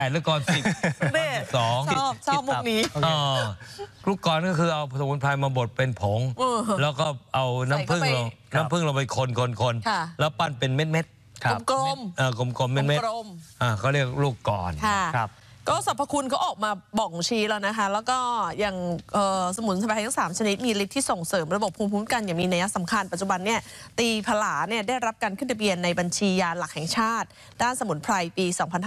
8แล้วก่อน10 2 ชอบมุกนี้ลูกกรอนก็คือเอาสมุนไพรมาบดเป็นผงแล้วก็เอาน้ำผึ้งลงไปคนแล้วปั้นเป็นเม็ดกลมๆเม็ดเขาเรียกลูกกรอนครับก็สรรพคุณเขาออกมาบอกชี้แล้วนะคะแล้วก็อย่างสมุนไพรทั้ง3ชนิดมีฤทธิ์ที่ส่งเสริมระบบภูมิคุ้มกันอย่างมีนัยสำคัญปัจจุบันเนี่ยตีผลาเนี่ยได้รับการขึ้นทะเบียนในบัญชียาหลักแห่งชาติด้านสมุนไพรปี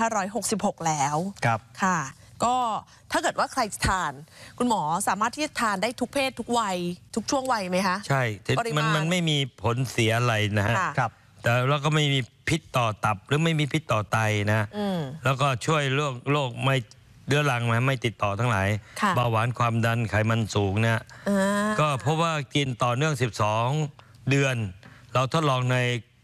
2566 แล้วครับค่ะก็ถ้าเกิดว่าใครทานคุณหมอสามารถที่จะทานได้ทุกเพศทุกวัยทุกช่วงวัยไหมคะใช่มันไม่มีผลเสียอะไรนะฮะแต่แล้วก็ไม่มีพิษต่อตับหรือไม่มีพิษต่อไตนะแล้วก็ช่วยโรคไม่เรื้อรังไม่ติดต่อทั้งหลายเบาหวานความดันไขมันสูงเนี่ยก็เพราะว่ากินต่อเนื่อง12 เดือนเราทดลองใน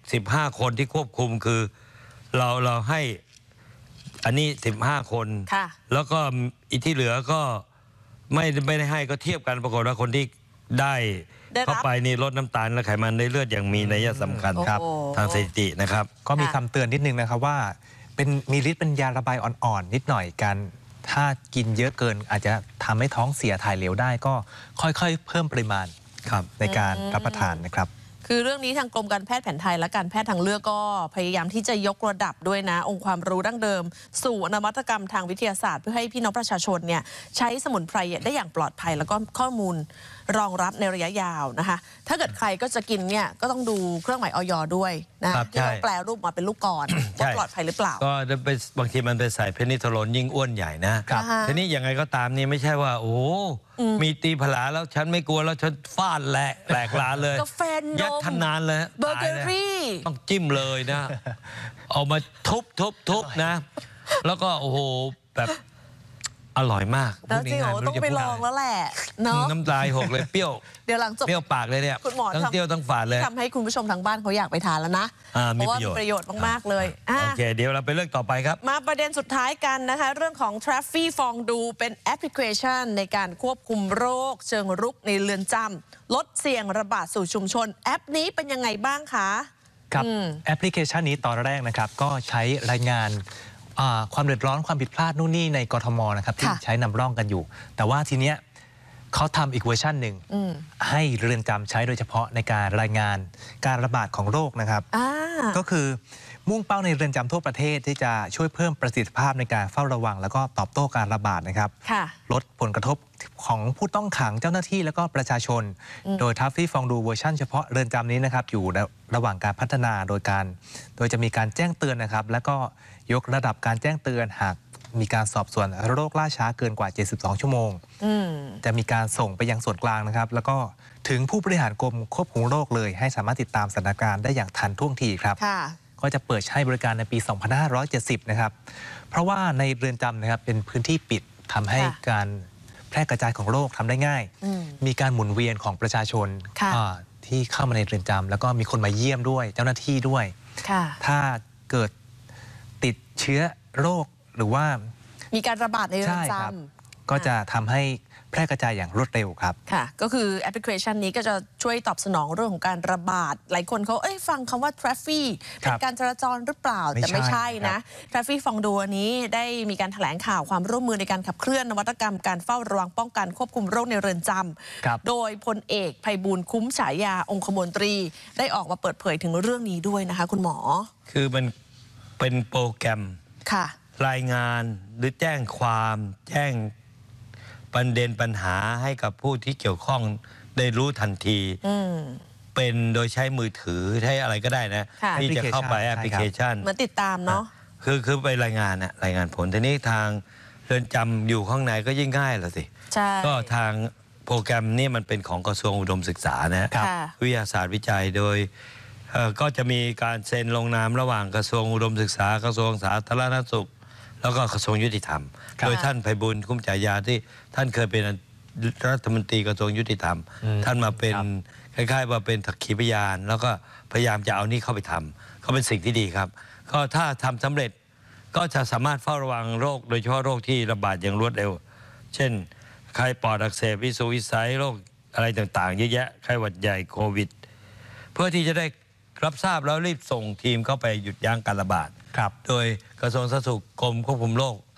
15 คนที่ควบคุมคือเราให้อันนี้15 คนแล้วก็อีกที่เหลือก็ไม่ได้ให้ก็เทียบกันปรากฏว่าคนที่ได้เข้าไปนี่ลดน้ำตาลและไขมันในเลือดอย่างมีนัยสำคัญครับทางสถิตินะครับก็มีคำเตือนนิดนึงนะครับว่ามีฤทธิ์เป็นยาระบายอ่อนๆนิดหน่อยกันถ้ากินเยอะเกินอาจจะทำให้ท้องเสียถ่ายเหลวได้ก็ค่อยๆเพิ่มปริมาณในการรับประทานนะครับคือเรื่องนี้ทางกรมการแพทย์แผนไทยและการแพทย์ทางเลือกก็พยายามที่จะยกระดับด้วยนะองค์ความรู้ดั้งเดิมสู่นวัตกรรมทางวิทยาศาสตร์เพื่อให้พี่น้องประชาชนเนี่ยใช้สมุนไพรได้อย่างปลอดภัยแล้วก็ข้อมูลรองรับในระยะยาวนะคะถ้าเกิดใครก็จะกินเนี่ยก็ต้องดูเครื่องหมายอย.ด้วยนะที่ต้องแปลรูปมาเป็นลูกกรอนว่าปลอดภัยหรือเปล่าก็บางทีมันไปใส่เพนิโทลนยิ่งอ้วนใหญ่นะทีนี้ยังไงก็ตามนี่ไม่ใช่ว่าโอ้มีตีผลาแล้วฉันไม่กลัวแล้วฉันฟาดแหลกลาเลยกาแฟนมยัดทนานเลยเบอร์เกอรี่ต้องจิ้มเลยนะเอามาทุบนะแล้วก็โอ้โหแบบอร่อยมากแล้วจริงๆต้องไปลองแล้วแหละเนาะน้ำลายหกเลยเปรี้ยวเดี๋ยวหลังจบเปรี้ยวปากเลยเนี่ยคุณหมอทั้งเปรี้ยวทั้งฝาดเลยทำให้คุณผู้ชมทางบ้านเขาอยากไปทานแล้วนะเพราะว่ามีประโยชน์มากๆเลยโอเคเดี๋ยวเราไปเรื่องต่อไปครับมาประเด็นสุดท้ายกันนะคะเรื่องของ Traffy ฟองดูเป็นแอปพลิเคชันในการควบคุมโรคเชิงรุกในเรือนจำลดเสี่ยงระบาดสู่ชุมชนแอปนี้เป็นยังไงบ้างคะครับแอปพลิเคชันนี้ตอนแรกนะครับก็ใช้รายงานความเดือดร้อนความผิดพลาดนู่นนี่ในกทมนะครับที่ใช้นำร่องกันอยู่แต่ว่าทีเนี้ยเขาทำอีกเวอร์ชันหนึ่งให้เรือนจำใช้โดยเฉพาะในการรายงานการระบาดของโรคนะครับก็คือมุ่งเป้าในเรือนจำทั่วประเทศที่จะช่วยเพิ่มประสิทธิภาพในการเฝ้าระวังแล้วก็ตอบโต้การระบาดนะครับลดผลกระทบของผู้ต้องขังเจ้าหน้าที่แล้วก็ประชาชนโดยทัฟฟี่ฟองดูเวอร์ชันเฉพาะเรือนจำนี้นะครับอยู่ระหว่างการพัฒนาโดยจะมีการแจ้งเตือนนะครับแล้วก็ยกระดับการแจ้งเตือนหากมีการสอบสวนโรคล่าช้าเกินกว่า72 ชั่วโมงจะมีการส่งไปยังส่วนกลางนะครับแล้วก็ถึงผู้บริหารกรมควบคุมโรคเลยให้สามารถติดตามสถานการณ์ได้อย่างทันท่วงทีครับก็จะเปิดให้บริการในปี 2570 นะครับเพราะว่าในเรือนจำนะครับเป็นพื้นที่ปิดทำให้การแพร่กระจายของโรคทำได้ง่ายมีการหมุนเวียนของประชาชนที่เข้ามาในเรือนจำแล้วก็มีคนมาเยี่ยมด้วยเจ้าหน้าที่ด้วยถ้าเกิดติดเชื้อโรคหรือว่ามีการระบาดในเรือนจำก็จะทำให้แพร่กระจายอย่างรวดเร็วครับค่ะก็คือแอปพลิเคชันนี้ก็จะช่วยตอบสนองเรื่องของการระบาดหลายคนเขาฟังคำว่า Traffy เป็นการจราจรหรือเปล่าแต่ไม่ใช่นะ Traffy ฟองดูนี้ได้มีการแถลงข่าวความร่วมมือในการขับเคลื่อนนวัตกรรมการเฝ้าระวังป้องกันควบคุมโรคในเรือนจำโดยพลเอกไพบูลย์คุ้มฉายาองคมนตรีได้ออกมาเปิดเผยถึงเรื่องนี้ด้วยนะคะคุณหมอคือมันเป็นโปรแกรมรายงานหรือแจ้งความแจ้งประเด็นปัญหาให้กับผู้ที่เกี่ยวข้องได้รู้ทันทีเป็นโดยใช้มือถือใช้อะไรก็ได้นะที่จะเข้าไปแอปพลิเคชันเหมือนติดตามเนาะคือไปรายงานผลทีนี้ทางเรือนจำอยู่ข้างในก็ยิ่งง่ายละสิก็ทางโปรแกรมนี้มันเป็นของกระทรวงอุดมศึกษานะวิทยาศาสตร์วิจัยโดยก็จะมีการเซ็นลงนามระหว่างกระทรวงอุดมศึกษากระทรวงสาธารณสุขแล้วก็กระทรวงยุติธรรมโดยท่านไพบูลย์คุ้มฉายาที่ท่านเคยเป็นรัฐมนตรีกระทรวงยุติธรรมท่านมาเป็นคล้ายๆว่าเป็นสักขีพยานแล้วก็พยายามจะเอานี่เข้าไปทำก็เป็นสิ่งที่ดีครับก็ถ้าทำสำเร็จก็จะสามารถเฝ้าระวังโรคโดยเฉพาะโรคที่ระบาดอย่างรวดเร็วเช่นไข้ปอดอักเสบวิสุวิสัยโรคอะไรต่างๆเยอะแยะไข้หวัดใหญ่โควิดเพื่อที่จะได้รับทราบแล้วรีบส่งทีมเข้าไปหยุดยั้งการระบาดโดยกระทรวงสาธารณสุขกรมควบคุมโรค